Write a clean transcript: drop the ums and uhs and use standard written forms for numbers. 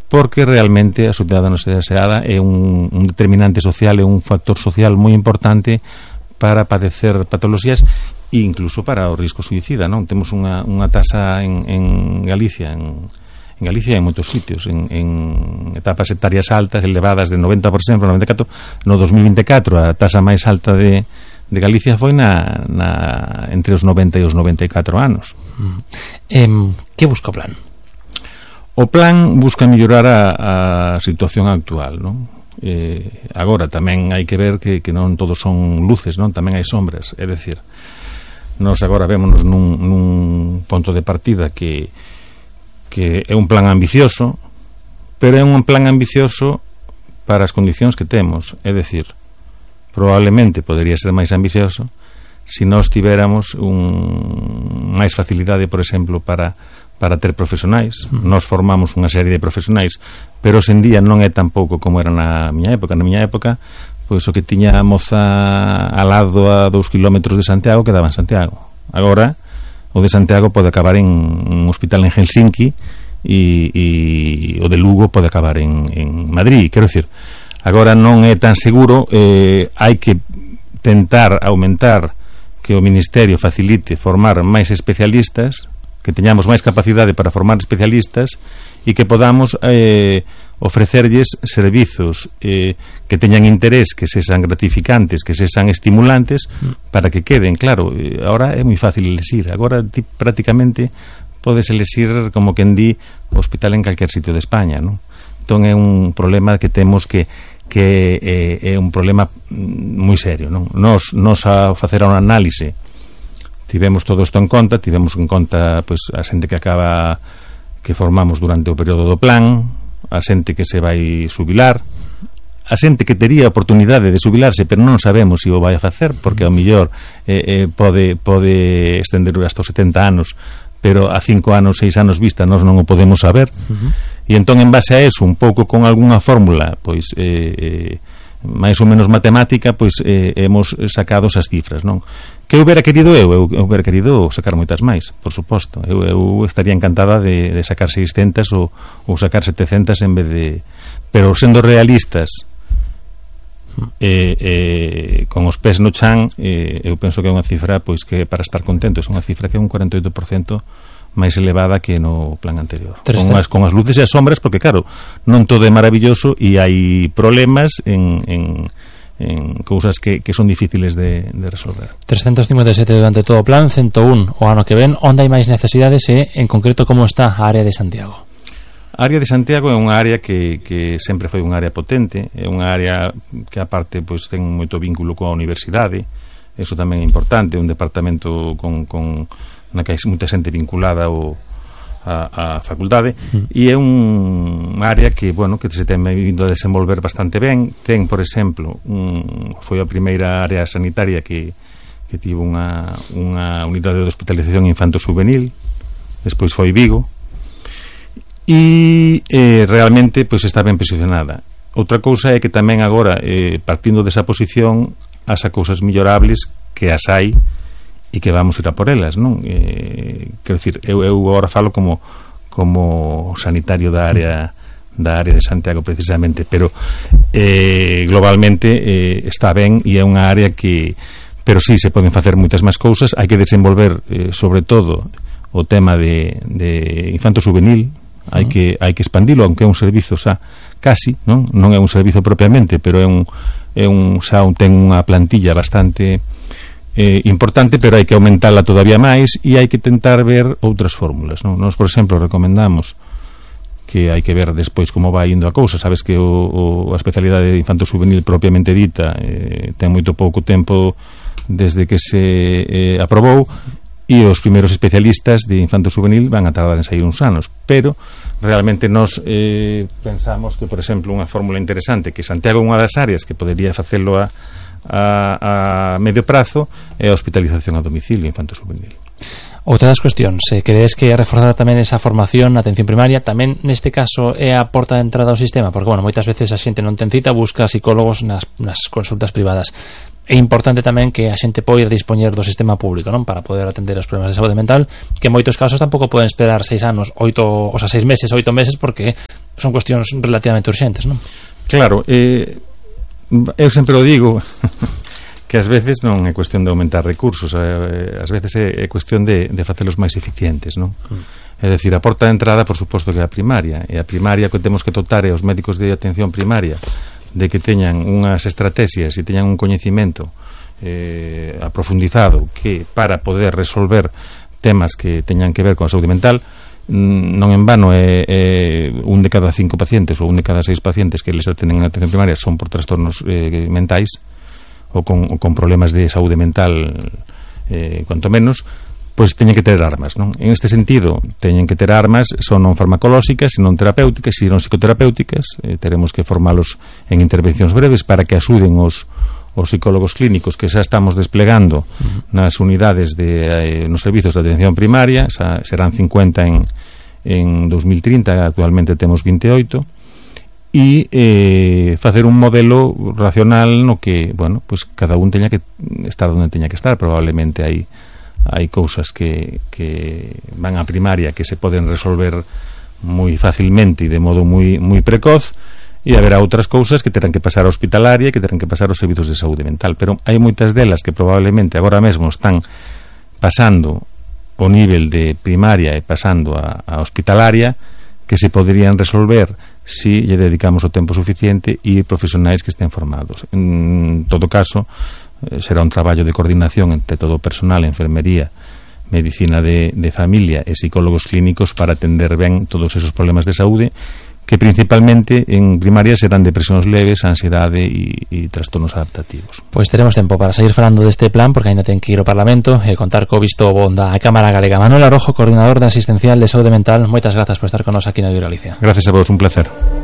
porque realmente a sociedade non deseada é un determinante social, é un factor social moi importante para padecer patoloxías e incluso para o risco suicida, non? Temos unha tasa en Galicia, en Galicia e en moitos sitios, en etapas etarias altas, elevadas de 90%, 94%. No 2024 a tasa máis alta de Galicia foi entre os 90 e os 94 anos. Que busca o plan? O plan busca mellorar a situación actual, non? Agora tamén hai que ver que non todos son luces, non? Tamén hai sombras, é dicir, nós agora vémonos nun ponto de partida que é un plan ambicioso, pero é un plan ambicioso para as condicións que temos, é dicir, probablemente podería ser máis ambicioso se nós tiveramos máis facilidade, por exemplo, para ter profesionais. Nós formamos unha serie de profesionais, pero hoxe en día non é tampouco como era na miña época. Na miña época, pois o que tiña a moza al lado a 2 kilómetros de Santiago quedaba en Santiago. Agora o de Santiago pode acabar en un hospital en Helsinki e o de Lugo pode acabar en Madrid. Quero dicir, agora non é tan seguro, hai que tentar aumentar que o Ministerio facilite formar máis especialistas, que teñamos máis capacidade para formar especialistas e que podamos ofrecerlles servizos que teñan interés, que sexan gratificantes, que sexan estimulantes, para que queden. Claro, agora é moi fácil elexir. Agora ti prácticamente podes elexir, como quen di, o hospital en calquer sitio de España, non? Entón é un problema que temos que é un problema moi serio, non? Nos a facer un análise tivemos todo isto en conta, pois a xente que formamos durante o período do plan, a xente que se vai xubilar, a xente que tería a oportunidade de xubilarse, pero non sabemos se o vai a facer, porque ao mellor pode estender hasta os 70 anos, pero a 5 anos, 6 anos vista nós non o podemos saber. E entón, en base a eso, un pouco con algunha fórmula, pois máis ou menos matemática, pois hemos sacado esas cifras, non? Que eu hubiera querido eu hubiera querido sacar moitas máis, por suposto. Eu estaría encantada de sacar 600 ou sacar 700 en vez de... Pero sendo realistas, con os pés no chan, eu penso que é unha cifra pois que para estar contentos, é unha cifra que é un 48% máis elevada que no plan anterior, con as luces e as sombras, porque claro, non todo é maravilloso e hai problemas en cousas que son difíciles de resolver. 357 durante todo o plan, 101 o ano que ven. Onde hai máis necesidades e, en concreto, como está a área de Santiago? A área de Santiago é unha área que sempre foi unha área potente, é unha área que aparte pois ten moito vínculo coa universidade, eso tamén é importante, un departamento na que hai moita xente vinculada a facultade, e é un área que, bueno, que se ten vindo a desenvolver bastante ben. Ten, por exemplo, foi a primeira área sanitaria que tivo unha unidade de hospitalización infanto-juvenil, despois foi Vigo, e realmente pois está ben posicionada. Outra cousa é que tamén agora, partindo desa posición, as cousas mellorables que as hai e que vamos ir a por elas, non? Quero dicir, eu agora falo como sanitario da área de Santiago precisamente, pero globalmente está ben e é unha área que, pero sí, se poden facer moitas máis cousas. Hai que desenvolver sobre todo o tema de infanto-juvenil, hai que expandilo, aunque é un servizo xa casi, non é un servizo propiamente, pero ten unha plantilla bastante importante, pero hai que aumentarla todavía máis e hai que tentar ver outras fórmulas, non? Nos, por exemplo, recomendamos que hai que ver despois como vai indo a cousa. Sabes que a especialidade de infanto-juvenil propiamente dita ten moito pouco tempo desde que se aprobou, e os primeiros especialistas de infanto-juvenil van a tardar en sair uns anos, pero realmente nos pensamos que, por exemplo, unha fórmula interesante, que Santiago é unha das áreas que podería facelo a medio prazo, é a hospitalización a domicilio infanto-juvenil. Outra das cuestións, crees que reforzar tamén esa formación na atención primaria tamén neste caso é a porta de entrada ao sistema? Porque, bueno, moitas veces a xente non ten cita, busca psicólogos nas consultas privadas. É importante tamén que a xente poida dispoñer do sistema público, non? Para poder atender os problemas de saúde mental, que en moitos casos tampouco poden esperar 6 anos, 6 meses, 8 meses, porque son cuestións relativamente urxentes, non? Claro, eu sempre o digo que ás veces non é cuestión de aumentar recursos, ás veces é cuestión de facelos máis eficientes, non? É dicir, a porta de entrada, por suposto, que é a primaria, e a primaria que temos que dotar é os médicos de atención primaria de que teñan unhas estrategias e teñan un coñecimento aprofundizado que para poder resolver temas que teñan que ver con a saúde mental. Non en vano un de cada 5 pacientes ou un de cada 6 pacientes que les atenden en atención primaria son por trastornos mentais ou con problemas de saúde mental, cuanto menos, pois teñen que ter armas, non? En este sentido, teñen que ter armas son non farmacolóxicas, non terapéuticas, e non psicoterapéuticas. Teremos que formalos en intervencións breves para que axuden os psicólogos clínicos que xa estamos desplegando nas unidades nos servizos de atención primaria. Xa serán 50 en 2030, actualmente temos 28, e facer un modelo racional no que, bueno, pues cada un teña que estar onde teña que estar. Probablemente hai cousas que van a primaria que se poden resolver moi facilmente e de modo moi precoz, e haberá outras cousas que terán que pasar a hospitalaria e que terán que pasar aos servizos de saúde mental, pero hai moitas delas que probablemente agora mesmo están pasando o nivel de primaria e pasando a hospitalaria, que se poderían resolver si lle dedicamos o tempo suficiente e profesionais que estén formados. En todo caso, será un traballo de coordinación entre todo o personal, enfermería, medicina de familia e psicólogos clínicos para atender ben todos esos problemas de saúde, que principalmente en primaria serán depresións leves, ansiedade e trastornos adaptativos. Pois teremos tempo para seguir falando deste plan, porque ainda ten que ir ao Parlamento e contar co visto bon da Cámara Galega. Manuel Arrojo, coordinador da Asistencial de Saúde Mental, moitas grazas por estar con nos aquí na Radio Galicia. Gracias a vos, un placer.